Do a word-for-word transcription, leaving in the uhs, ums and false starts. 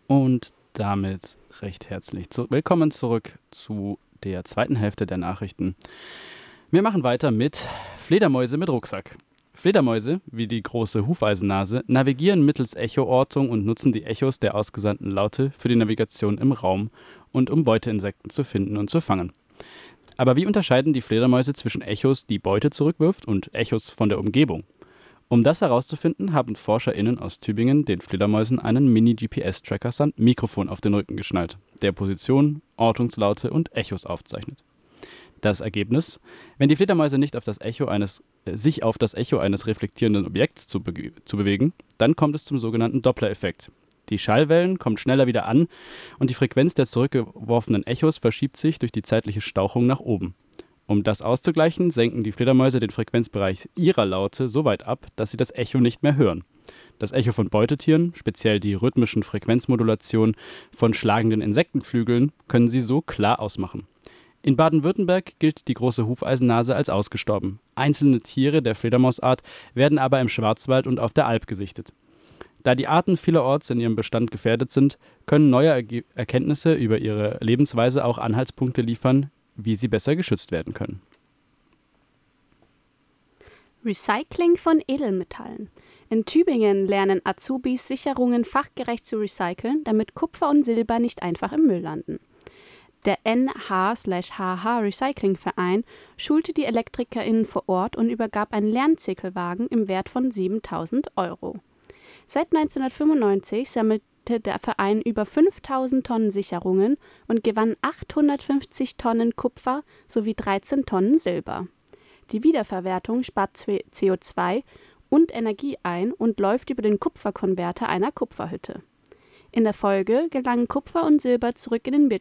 Und damit recht herzlich zu willkommen zurück zu der zweiten Hälfte der Nachrichten. Wir machen weiter mit Fledermäuse mit Rucksack. Fledermäuse, wie die große Hufeisennase, navigieren mittels Echoortung und nutzen die Echos der ausgesandten Laute für die Navigation im Raum und um Beuteinsekten zu finden und zu fangen. Aber wie unterscheiden die Fledermäuse zwischen Echos, die Beute zurückwirft, und Echos von der Umgebung? Um das herauszufinden, haben ForscherInnen aus Tübingen den Fledermäusen einen Mini-G P S-Tracker samt Mikrofon auf den Rücken geschnallt, der Position, Ortungslaute und Echos aufzeichnet. Das Ergebnis: Wenn die Fledermäuse nicht auf das Echo eines, äh, sich auf das Echo eines reflektierenden Objekts zu, be zu bewegen, dann kommt es zum sogenannten Doppler-Effekt. Die Schallwellen kommen schneller wieder an und die Frequenz der zurückgeworfenen Echos verschiebt sich durch die zeitliche Stauchung nach oben. Um das auszugleichen, senken die Fledermäuse den Frequenzbereich ihrer Laute so weit ab, dass sie das Echo nicht mehr hören. Das Echo von Beutetieren, speziell die rhythmischen Frequenzmodulationen von schlagenden Insektenflügeln, können sie so klar ausmachen. In Baden-Württemberg gilt die große Hufeisennase als ausgestorben. Einzelne Tiere der Fledermausart werden aber im Schwarzwald und auf der Alp gesichtet. Da die Arten vielerorts in ihrem Bestand gefährdet sind, können neue Erge- Erkenntnisse über ihre Lebensweise auch Anhaltspunkte liefern, wie sie besser geschützt werden können. Recycling von Edelmetallen. In Tübingen lernen Azubis, Sicherungen fachgerecht zu recyceln, damit Kupfer und Silber nicht einfach im Müll landen. Der N H/H H Recyclingverein schulte die ElektrikerInnen vor Ort und übergab einen Lernzirkelwagen im Wert von siebentausend Euro. Seit neunzehnhundertfünfundneunzig sammelte der Verein über fünftausend Tonnen Sicherungen und gewann achthundertfünfzig Tonnen Kupfer sowie dreizehn Tonnen Silber. Die Wiederverwertung spart C O zwei und Energie ein und läuft über den Kupferkonverter einer Kupferhütte. In der Folge gelangen Kupfer und Silber zurück in den